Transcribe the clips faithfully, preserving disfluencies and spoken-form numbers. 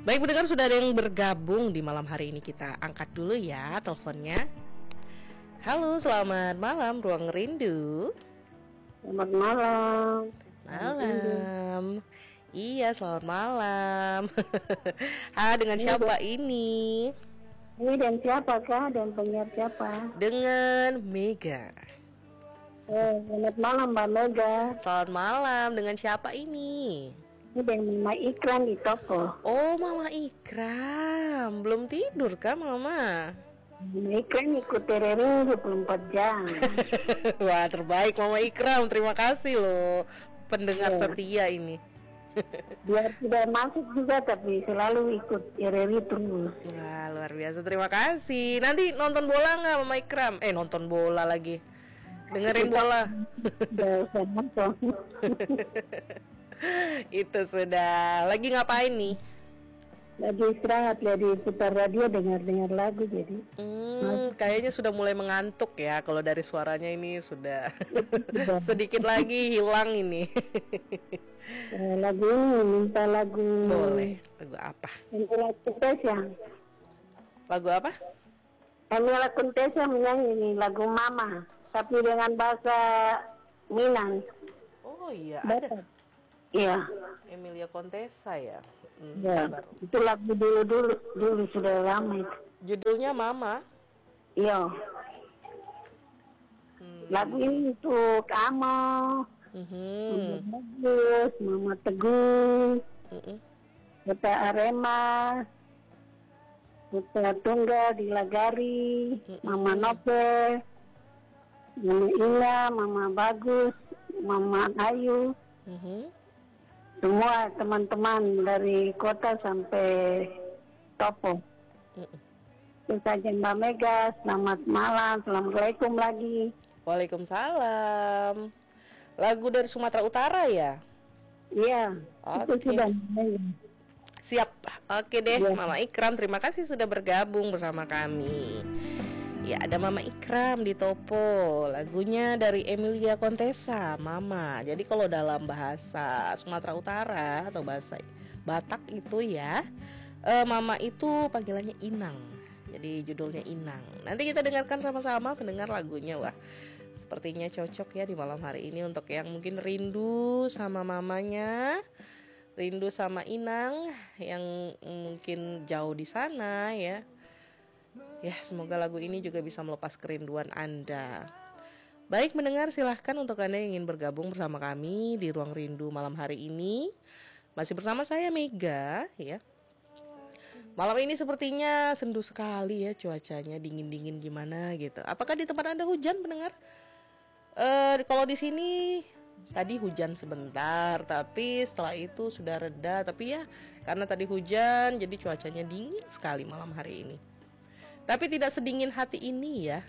Baik pendengar, sudah ada yang bergabung di malam hari ini. Kita angkat dulu ya teleponnya. Halo, selamat malam Ruang Rindu. Selamat malam. Malam. Iya, selamat malam. Ah, dengan siapa ini? Ini dan siapa kah? Dan penyiar siapa? Dengan Mega. Eh, selamat malam Mbak Mega. Selamat malam, dengan siapa ini? Ini dengan Mama Ikram di toko. Oh, Mama Ikram. Belum tidur kah Mama? Mama Ikram ikut terering dua puluh empat jam. Wah, terbaik Mama Ikram. Terima kasih loh, pendengar Ya. setia ini. Biar tidak masuk juga tapi selalu ikut R R I terus. Wah, luar biasa, terima kasih. Nanti nonton bola nggak Mama Ikram? Eh, nonton bola lagi. Dengerin bola. Udah usah nonton. Itu sudah. Lagi ngapain nih? Lagi istirahat, lagi putar radio dengar-dengar lagu jadi. Hmm, kayaknya sudah mulai mengantuk ya. Kalau dari suaranya ini sudah Sudah. sedikit lagi hilang ini. Eh, lagu ini minta lagu. Boleh. Lagu apa? Emilia Contessa. Lagu apa? Emilia Contessa menyanyi ini lagu Mama, tapi dengan bahasa Minang. Oh iya, ada. Iya. Emilia Contessa ya. Hmm, Ya, baru. itu lagu dulu dulu dulu sudah lama itu. Judulnya Mama. Iya. Hmm. Lagu ini untuk kamu, Mhm. Mama Bagus, Mama Teguh, Mhm. Kota Arema, Kota Tunggal di Lagari, Mama Nope, Mama Ina, Mama Bagus, Mama Ayu, Mhm. semua teman-teman dari kota sampai Topo. Mhm. Itu saja Mbak Mega, selamat malam, assalamualaikum lagi. Waalaikumsalam. Lagu dari Sumatera Utara ya? Iya, itu Oke. sudah. Siap. Oke deh, Iya. Mama Ikram, terima kasih sudah bergabung bersama kami. Ya, ada Mama Ikram di Topo. Lagunya dari Emilia Contessa, Mama. Jadi kalau dalam bahasa Sumatera Utara atau bahasa Batak itu ya, eh, Mama itu panggilannya Inang. Jadi judulnya Inang. Nanti kita dengarkan sama-sama pendengar lagunya. Wah, sepertinya cocok ya di malam hari ini untuk yang mungkin rindu sama mamanya, rindu sama Inang yang mungkin jauh di sana ya. Ya, semoga lagu ini juga bisa melepas kerinduan Anda. Baik mendengar, silahkan untuk Anda yang ingin bergabung bersama kami di Ruang Rindu malam hari ini. Masih bersama saya Mega ya. Malam ini sepertinya sendu sekali ya cuacanya, dingin-dingin gimana gitu. Apakah di tempat Anda hujan pendengar? Eh, kalau di sini tadi hujan sebentar, tapi setelah itu sudah reda. Tapi ya karena tadi hujan, jadi cuacanya dingin sekali malam hari ini. Tapi tidak sedingin hati ini ya.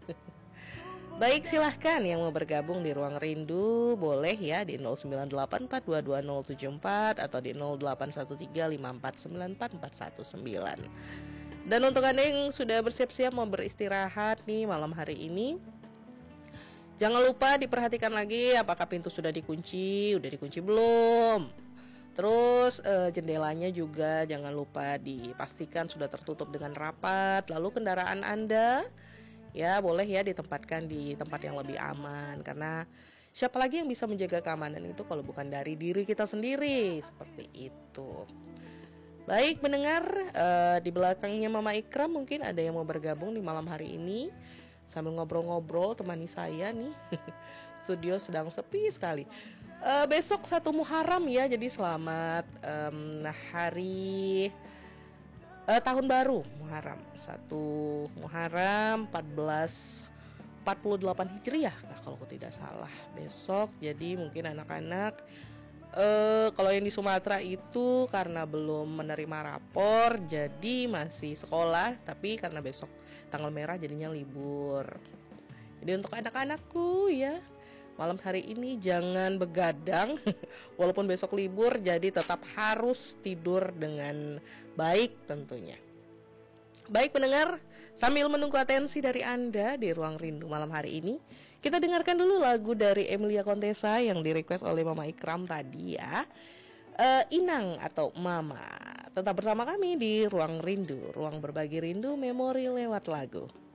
Baik, silahkan yang mau bergabung di Ruang Rindu boleh ya di nol sembilan delapan empat dua dua nol tujuh empat atau di nol delapan satu tiga lima empat sembilan empat empat satu sembilan. Dan untuk Anda yang sudah bersiap-siap mau beristirahat nih malam hari ini, jangan lupa diperhatikan lagi apakah pintu sudah dikunci, udah dikunci belum. Terus eh, jendelanya juga jangan lupa dipastikan sudah tertutup dengan rapat. Lalu kendaraan Anda ya boleh ya ditempatkan di tempat yang lebih aman. Karena siapa lagi yang bisa menjaga keamanan itu kalau bukan dari diri kita sendiri. Seperti itu. Baik mendengar, eh, di belakangnya Mama Ikram mungkin ada yang mau bergabung di malam hari ini. Sambil ngobrol-ngobrol temani saya nih. Studio sedang sepi sekali. Uh, besok satu Muharram ya, jadi selamat um, hari uh, tahun baru Muharram. Satu Muharram empat belas empat puluh delapan Hijriah nah, kalau aku tidak salah besok. Jadi mungkin anak-anak uh, kalau yang di Sumatera itu karena belum menerima rapor jadi masih sekolah, tapi karena besok tanggal merah jadinya libur. Jadi untuk anak-anakku ya, malam hari ini jangan begadang. Walaupun besok libur, jadi tetap harus tidur dengan baik tentunya. Baik pendengar, sambil menunggu atensi dari Anda di Ruang Rindu malam hari ini, kita dengarkan dulu lagu dari Emilia Contessa yang direquest oleh Mama Ikram tadi ya. uh, Inang atau Mama. Tetap bersama kami di Ruang Rindu, ruang berbagi rindu memori lewat lagu.